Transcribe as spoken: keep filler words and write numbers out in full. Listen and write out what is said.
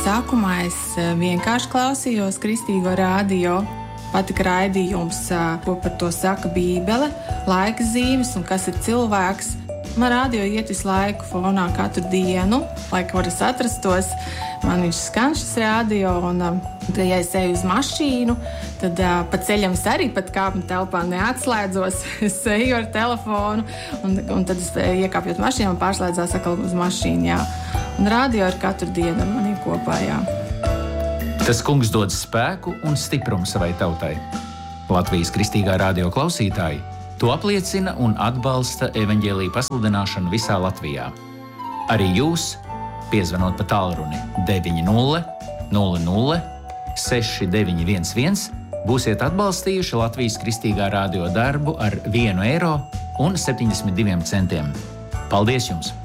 Sākumā es vienkārši klausījos Kristīgo radio. Patika raidījums, ko par to saka Bībele, laika zīmes un kas ir cilvēks. Man radio iet visu laiku fonā katru dienu, lai kur es atrastos. Man viņš skan šis radio, un tad, ja es eju uz mašīnu, tad uh, pa ceļam es arī pat kāpņu telpā neatslēdzos. Es eju ar telefonu, un, un tad es iekāpjot mašīnu un pārslēdzās atkal uz mašīnu, jā. Un radio ir katru dienu ar maniem kopā, jā. Tas kungs dod spēku un stiprumu savai tautai. Latvijas Kristīgā radio klausītāji to apliecina un atbalsta evaņģēlija pasludināšanu visā Latvijā. Arī jūs, piezvanot pa tālruni deviņi nulle nulle nulle seši deviņi viens viens, būsiet atbalstījuši Latvijas Kristīgā radio darbu ar vienu eiro un septiņdesmit diviem centiem. Paldies jums!